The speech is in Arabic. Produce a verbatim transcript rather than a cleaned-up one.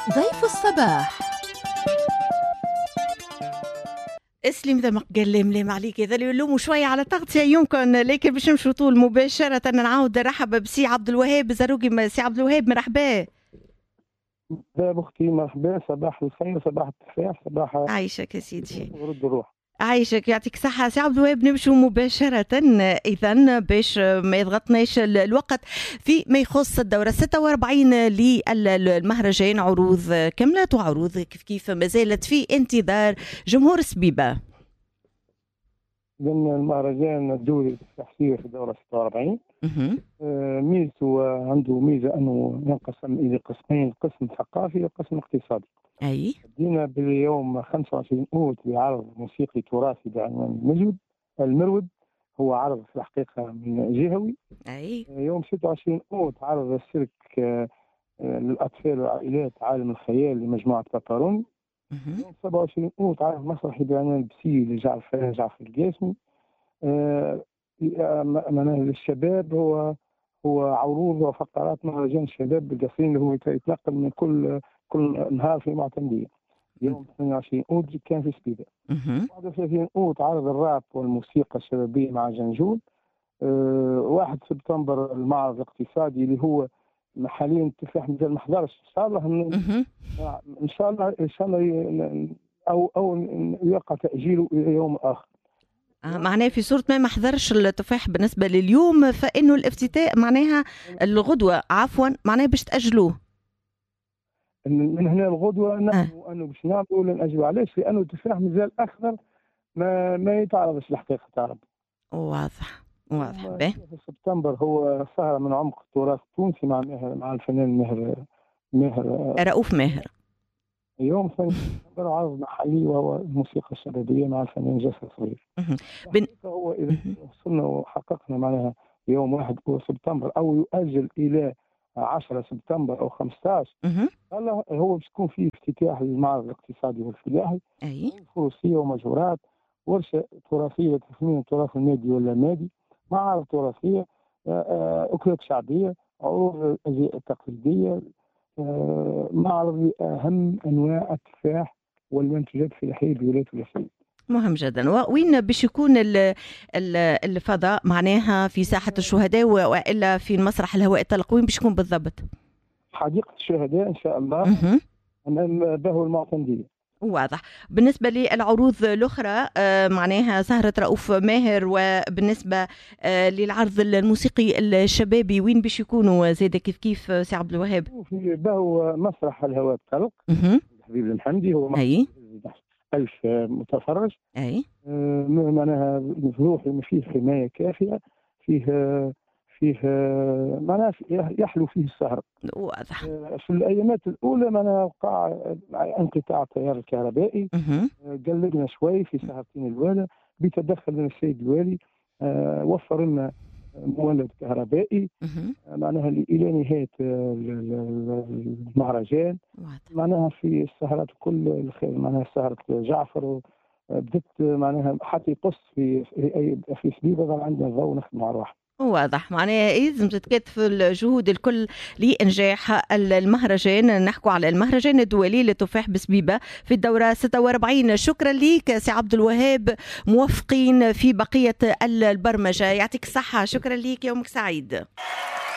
ضيف الصباح. اسلم ذمك قال ملام عليك هذا اللي يلوموا شويه على تغطيه يمكن، لكن باش نمشوا طول مباشره نعاود نرحب بسي عبد الوهاب زروقي. سي عبد الوهاب مرحبا. باب اختي مرحبا، صباح الخير، صباح التفاح، صباح عايشك يا سيدي. ورد الروح. عايشك يعطيك صحة سي عبد الوهاب. نمشوا مباشرة إذا باش ما يضغطناش الوقت في ما يخص الدورة ستة وأربعين للمهرجان، عروض كاملة وعروض كيف كيف ما زالت في انتظار جمهور سبيبة. لأن المهرجان الدولي للتحصيل في الدورة ستة وأربعين آه ميزته عنده ميزة أنه ينقسم إلى قسمين، قسم ثقافي وقسم اقتصادي. أي بدينا باليوم خمسة وعشرين أوت بعرض موسيقي تراثي بعنوان المجود المرود، هو عرض في الحقيقة من جهوي. أي آه يوم ستة وعشرين أوت عرض السيرك آه للأطفال والعائلات عالم الخيال لمجموعة باباروني. يوم سبعة وعشرين أوت عرض مسرحي بعنوان بسي لجعفر جعفر القاسمي. آه للشباب، هو هو عروض وفقرات مهرجان الشباب بالقصرين اللي هو يتنقل من كل كل نهار في معتمدية. يوم ثمانية وعشرين أوت كان في سبيبة. واحد وثلاثين أوت عرض الراب والموسيقى الشبابية مع جنجول. أه واحد سبتمبر المعرض الاقتصادي اللي هو حاليا التفاح مازال ما حضرش، ان شاء الله ان شاء الله ان شاء الله او او يقع تاجيله الى يوم اخر. آه معناه في صورة ما ما حضرش التفاح بالنسبة لليوم، فإنه الافتتاء معناها الغدوة عفوا معناها باش تأجلوه من هنا الغدوة. نحن أنه باش نعملوا لن أجلوا. علاش؟ لأنه التفاح مازال أخضر، ما ما يتعرضش الحقيقة تعرض. واضح واضح. به في سبتمبر هو سهرة من عمق التراث التونسي مع ماهر مع الفنان ماهر ماهر رؤوف ماهر. يوم ثاني سبتمبر عرض محلي وهو الموسيقى الشبابية مع الفنان جاسر صغير. بن... هو إذا وصلنا وحققنا معناها يوم واحد سبتمبر أو يؤجل إلى عشرة سبتمبر أو خمسة عشر، هلا هو باش يكون فيه افتتاح للمعرض الاقتصادي والفلاحي. أي فروسية ومجهورات، ورشة تراثية تثمين التراث المادي واللامادي، معارض تراثية، أكلات شعبية، عروض الأزياء التقليدية، معرض أهم أنواع التفاح والمنتجات الفلاحية بولاية الوسيم. مهم جدا. وين باش يكون الفضاء معناها في ساحة الشهداء وإلا في المسرح الهواء الطلق؟ وين باش يكون بالضبط؟ حديقة الشهداء إن شاء الله أمام بهو المعتمدية. واضح. بالنسبة للعروض الأخرى معناها سهرة رؤوف ماهر، وبالنسبة للعرض الموسيقي الشبابي وين باش يكونوا زيادة كيف كيف سي عبد الوهاب؟ في بهو مسرح الهواء الطلق حبيب المحمدي، هو أي ألف متفرج. أي آه معناها مفتوح، فيه حماية كافية، فيه فيه معناها يحلو فيه السهر. واضح. آه في الأيامات الأولى معناها وقع انقطاع التيار الكهربائي. آه قلبنا شوي في سهرتين الأولى بتدخل من السيد الوالي. آه وفر لنا مولد كهربائي معناها إلى نهاية المهرجان. معناها في السهرات كل الخير، معناها سهرة جعفر بدت معناها حتى يقص في في سبيبة ظل عندنا ضوء نخدم على روحنا. واضح. معناها لازم تتكاتف الجهود الكل لإنجاح المهرجان. نحكوا على المهرجان الدولي للتفاح بسبيبة في الدورة ستة وأربعين. شكرا ليك سي عبد الوهاب، موفقين في بقية البرمجة. يعطيك الصحة. شكرا ليك، يومك سعيد.